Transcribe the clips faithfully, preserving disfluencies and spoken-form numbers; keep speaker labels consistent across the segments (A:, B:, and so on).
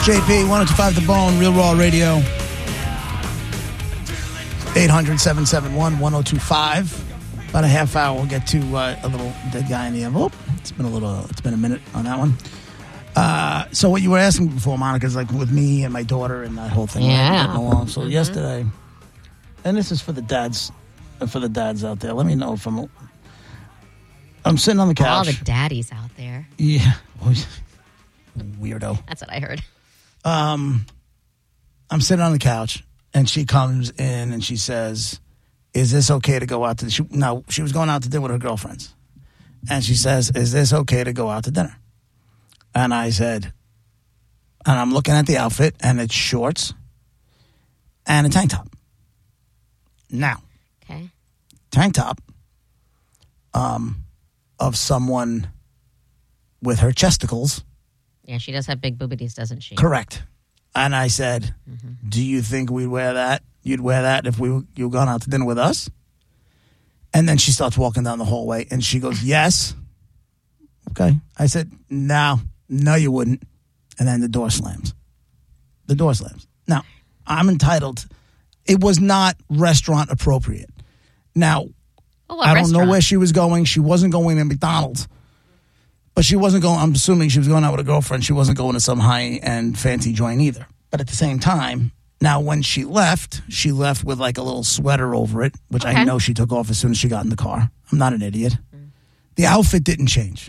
A: J P, one oh two point five The Bone, Real Raw Radio. eight hundred, seven seven one, one oh two five. About a half hour, we'll get to uh, a little dead guy in the envelope. It's been a little, it's been a minute on that one. Uh, so what you were asking before, Monica, is like with me and my daughter and that whole thing.
B: Yeah.
A: Getting along. So
B: Mm-hmm.
A: yesterday, and this is for the dads, for the dads out there. Let me know if I'm, I'm sitting on the couch.
B: All the daddies out there.
A: Yeah. Weirdo.
B: That's what I heard.
A: Um, I'm sitting on the couch, and she comes in and she says, "Is this okay to go out to?" She, no, she was going out to dinner with her girlfriends, and she says, "Is this okay to go out to dinner?" And I said, and I'm looking at the outfit, and it's shorts and a tank top. Now,
B: Okay.
A: tank top, um, of someone with her chesticles.
B: Yeah, she does have big boobies, doesn't she?
A: Correct. And I said,
B: Mm-hmm.
A: "Do you think we'd wear that? You'd wear that if we you were going out to dinner with us?" And then she starts walking down the hallway, and she goes, "Yes." Okay. I said, "No, no, you wouldn't." And then the door slams. The door slams. Now, I'm entitled. It was not restaurant appropriate. Now,
B: Oh, what
A: I don't
B: restaurant?
A: know where she was going. She wasn't going to McDonald's. But she wasn't going, I'm assuming she was going out with a girlfriend. She wasn't going to some high-end fancy joint either. But at the same time, now when she left, she left with like a little sweater over it, which
B: Okay.
A: I know she took off as soon as she got in the car. I'm not an idiot. Mm. The outfit didn't change.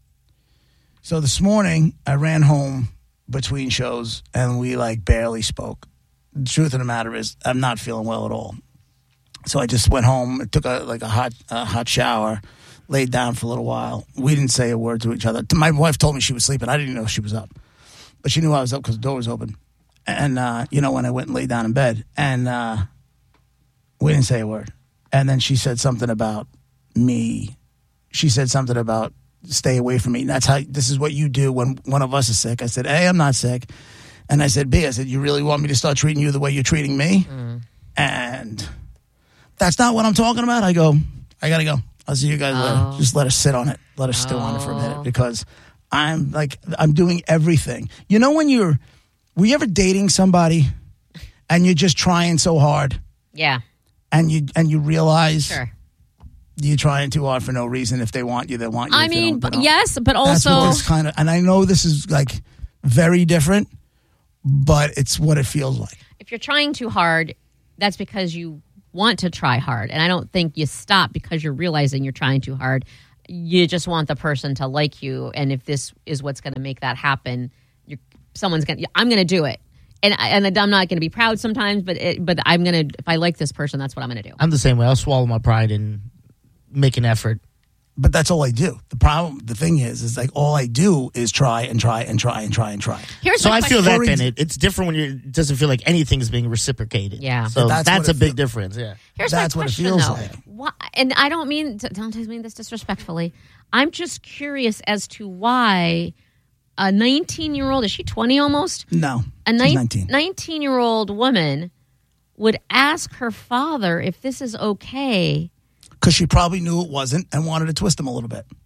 A: So this morning, I ran home between shows, and we like barely spoke. The truth of the matter is, I'm not feeling well at all. So I just went home, took a like a hot a hot shower, laid down for a little while. We didn't say a word to each other. My wife told me she was sleeping. I didn't even know she was up. But she knew I was up because the door was open. And, uh, you know, when I went and laid down in bed. And uh, we didn't say a word. And then she said something about me. She said something about stay away from me. And that's how, this is what you do when one of us is sick. I said, A, I'm not sick. And I said, B, I said, you really want me to start treating you the way you're treating me? Mm. And that's not what I'm talking about. I go, I got to go. I'll see you guys
B: Oh.
A: later. Just let her sit on it. Let her stew on it for a minute because I'm like, I'm doing everything. You know when you're, were you ever dating somebody and you're just trying so hard
B: Yeah.
A: and you and you realize
B: Sure.
A: you're trying too hard for no reason. If they want you, they want you.
B: I
A: If they
B: mean,
A: don't, they
B: but
A: don't.
B: yes, but
A: That's what
B: also,
A: this kind of, and I know this is like very different, but it's what it feels like.
B: if you're trying too hard, that's because you want to try hard. And I don't think you stop because you're realizing you're trying too hard. You just want the person to like you. And if this is what's going to make that happen, you're, someone's going to, I'm going to do it. And, I- and I'm not going to be proud sometimes, but it, but I'm going to, if I like this person, that's what I'm going to do.
C: I'm the same way. I'll swallow my pride and make an effort.
A: But that's all I do. The problem, the thing is, is like all I do is try and try and try and try and try.
B: Here's
C: So
B: my
C: I feel
B: question.
C: that, then. It, it's different when you're, it doesn't feel like anything's being reciprocated.
B: Yeah.
C: So
A: But that's
C: that's,
A: what
C: a
A: it
C: big
A: feel-
C: difference, yeah.
B: Here's
A: That's
B: my
A: what it
B: question,
A: feels
B: though.
A: like.
B: Why, and I don't mean to, don't mean this disrespectfully. I'm just curious as to why a nineteen-year-old, is she twenty almost?
A: No,
B: A
A: she's
B: nine-
A: nineteen.
B: nineteen-year-old woman would ask her father if this is okay.
A: Because she probably knew it wasn't and wanted to twist him a little bit.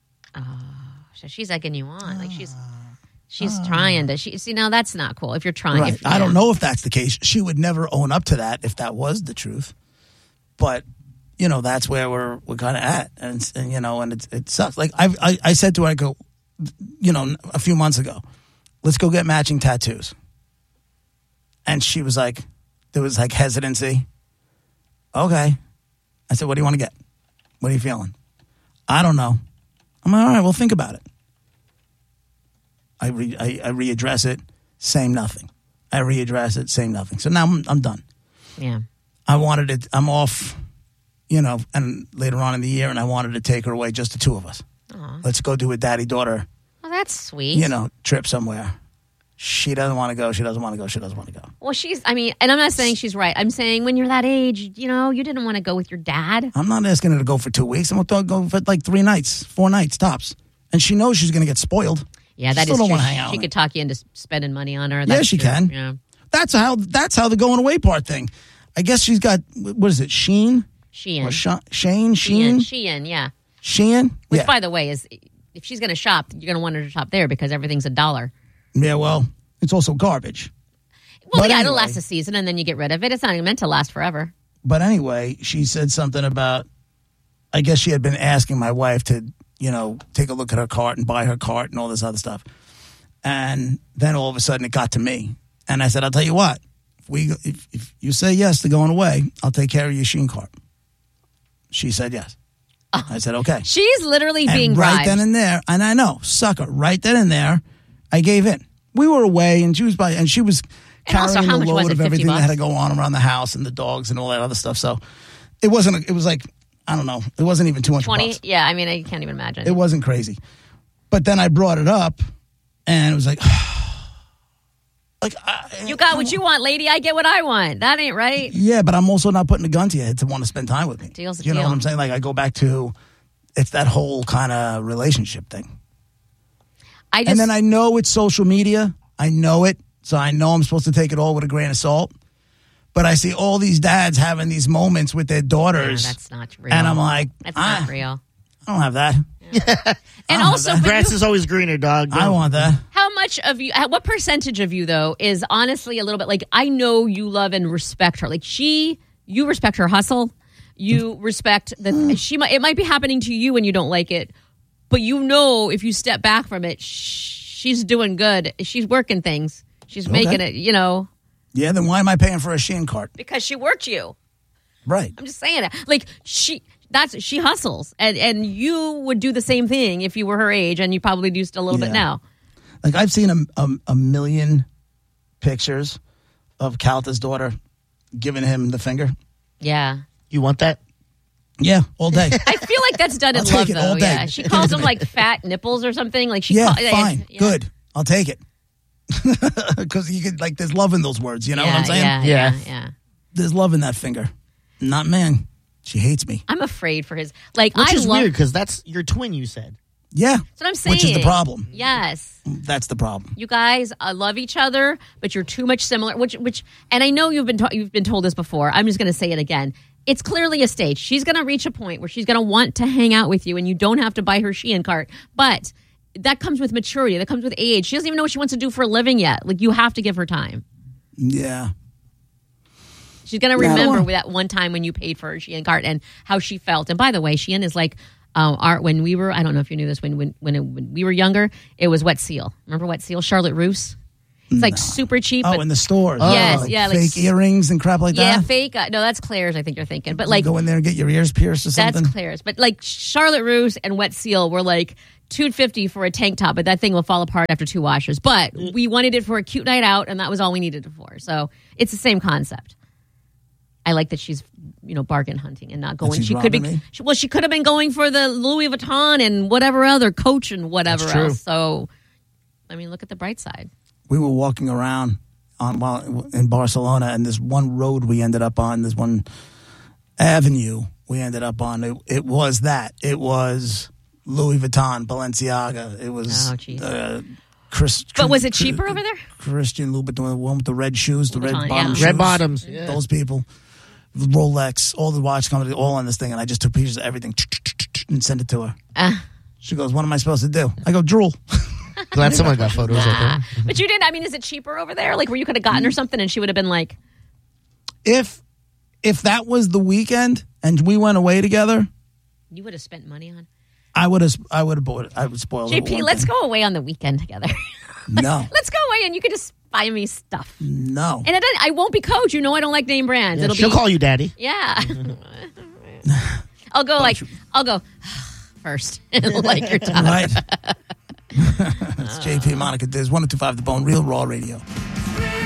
B: So she's egging you on, like she's she's trying to. She see now that's not cool. If you're trying,
A: Right.
B: if,
A: I don't
B: yeah.
A: know if that's the case. She would never own up to that if that was the truth. But, you know, that's where we're we're kind of at. And, it's- and, you know, and it, it sucks. Like, I, I I said to her, I go, you know, a few months ago, let's go get matching tattoos. And she was like, there was like hesitancy. Okay. I said, what do you want to get? What are you feeling? I don't know. I'm like, all right, well, think about it. I, re, I, I readdress it, same nothing. I readdress it, same nothing. So now I'm, I'm done.
B: Yeah.
A: I wanted it, I'm off, you know, and later on in the year, and I wanted to take her away, just the two of us.
B: Aw.
A: Let's go do a daddy-daughter,
B: Well, that's sweet.
A: you know, trip somewhere. She doesn't want to go, she doesn't want to go, she doesn't want to go.
B: Well, she's. I mean, and I'm not saying she's right. I'm saying when you're that age, you know, you didn't want to go with your dad.
A: I'm not asking her to go for two weeks. I'm going to go for like three nights, four nights, tops. And she knows she's going to get spoiled.
B: Yeah,
A: She
B: that
A: still
B: is
A: don't
B: true.
A: wanna hang out
B: She
A: with
B: could talk you into s- spending money on her.
A: Yeah,
B: That's
A: she
B: true.
A: can.
B: Yeah.
A: That's how, that's how the going away part thing. I guess she's got, what is it, Sheen?
B: Shein.
A: Or Sha- Shane?
B: Shein.
A: Sheen?
B: Shein. Yeah.
A: Shein?
B: Which,
A: Yeah.
B: by the way, is if she's going to shop, you're going to want her to shop there because everything's a dollar.
A: Yeah, well, It's also garbage.
B: Well,
A: But
B: yeah, it'll
A: anyway.
B: last a season and then you get rid of it. It's not even meant to last forever.
A: But anyway, she said something about, I guess she had been asking my wife to, you know, take a look at her cart and buy her cart and all this other stuff. And then all of a sudden it got to me. And I said, I'll tell you what, if we, if, if you say yes to going away, I'll take care of your Shein cart. She said yes. I said, okay.
B: She's literally
A: And
B: being
A: right
B: bribed.
A: then and there, and I know, sucker, right then and there, I gave in. We were away, and she was by, and she was
B: And also,
A: carrying
B: how
A: the
B: much was
A: load
B: it,
A: of everything that had to
B: fifty
A: go on around the house and the dogs and all that other stuff. So it wasn't. A, it was like I don't know. It wasn't even two hundred
B: twenty
A: bucks.
B: Yeah, I mean, I can't even imagine.
A: It wasn't crazy. But then I brought it up, and it was like, like I,
B: You got what you want, lady. I get what I want. That ain't right.
A: Yeah, but I'm also not putting a gun to your head to want to spend time with me.
B: Deal's a
A: you know
B: deal.
A: what I'm saying? Like I go back to, it's that whole kind of relationship thing.
B: I just
A: And then I know it's social media. I know it. So I know I'm supposed to take it all with a grain of salt. But I see all these dads having these moments with their
B: Yeah,
A: daughters.
B: that's not real.
A: And I'm like,
B: that's
A: ah,
B: not real.
A: I don't have that.
B: And
A: have
B: also,
A: that.
B: but
C: Grass
B: you-
C: is always greener, dog.
A: I want that.
B: how much of you, what percentage of you though is honestly a little bit like, I know you love and respect her. Like she, you respect her hustle. You respect that she might, it might be happening to you and you don't like it, but you know, if you step back from it, sh- she's doing good. She's working things. She's making it, you know,
A: Yeah, then why am I paying for a Shein cart?
B: because she worked you.
A: Right.
B: I'm just saying it. Like she, that's she hustles, and and you would do the same thing if you were her age, and you probably do still a little bit
A: Yeah.
B: now.
A: Like I've seen a, a, a million pictures of Calta's daughter giving him the finger.
B: Yeah.
C: You want that?
A: Yeah, all day.
B: I feel like that's done in
A: I'll take
B: love,
A: it
B: though.
A: all day.
B: Yeah, she calls them like fat nipples or something. Like she,
A: yeah,
B: call,
A: fine,
B: yeah.
A: good. I'll take it. Because you could like, there's love in those words. You know
B: yeah,
A: what I'm saying?
B: Yeah,
C: Yeah.
B: yeah, yeah.
A: There's love in that finger. Not man. She hates me.
B: I'm afraid for his. Like
C: Which
B: I
C: is
B: love.
C: weird because that's your twin. You said.
A: Yeah.
B: That's what I'm saying.
A: Which is the problem.
B: Yes.
A: That's the problem.
B: You guys uh, love each other, but you're too much similar. Which, which, and I know you've been ta- you've been told this before. I'm just going to say it again. It's clearly a stage. She's going to reach a point where she's going to want to hang out with you, and you don't have to buy her Shein cart. But that comes with maturity. That comes with age. She doesn't even know what she wants to do for a living yet. Like you have to give her time.
A: Yeah.
B: She's going to
A: Yeah, I don't
B: remember
A: wanna-
B: that one time when you paid for her Shein cart and how she felt. And by the way, Shein is like. Um, our, when we were, I don't know if you knew this, when when when, it, when we were younger, it was Wet Seal. Remember Wet Seal? Charlotte Russe. It's like super cheap.
A: Oh,
B: but
A: in the stores.
B: Yes,
A: Like
B: yeah, like
A: fake
B: s-
A: earrings and crap like
B: yeah,
A: that.
B: fake. Uh, no, that's Claire's. I think you're thinking, but like
A: Go in there and get your ears pierced or something.
B: that's Claire's. But like Charlotte Russe and Wet Seal were like two fifty for a tank top, but that thing will fall apart after two washes. But we wanted it for a cute night out, and that was all we needed it for. So it's the same concept. I like that she's, you know, bargain hunting and not going.
A: she's
B: She could be,
A: robbing me?
B: she, well, she could have been going for the Louis Vuitton and whatever other Coach and whatever
C: That's true.
B: else. So, I mean, look at the bright side.
A: We were walking around on while in Barcelona, and this one road we ended up on, this one avenue we ended up on. It, it was that. It was Louis Vuitton, Balenciaga. It was
B: Oh, geez.
A: uh, Chris.
B: But was it cheaper over there?
A: Christian Louboutin, the one with the red shoes, the red
B: Louboutin,
A: bottom
B: yeah.
A: shoes.
C: Red bottoms. Yeah.
A: Those people. Rolex, all the watch companies, all on this thing, and I just took pictures of everything and sent it to her.
B: Uh,
A: She goes, "What am I supposed to do?" I go, "Drool."
C: Glad someone got photos of
B: ah.
C: her.
B: But you didn't. I mean, is it cheaper over there? Like where you could have gotten her something and she would have been like,
A: if if that was the weekend and we went away together,
B: you would have spent money on.
A: I would have. I would have bought. I would spoil.
B: J P, let's go away on the weekend together.
A: No,
B: Let's go away and you could just buy me stuff.
A: no.
B: And it doesn't, I won't be Coach. You know I don't like name brands.
C: Yeah,
B: It'll
C: she'll
B: be
C: call you daddy.
B: yeah. I'll go like I'll go first. Like your time.
A: Right. It's J P Monica. There's one or two five The Bone, Real Raw Radio.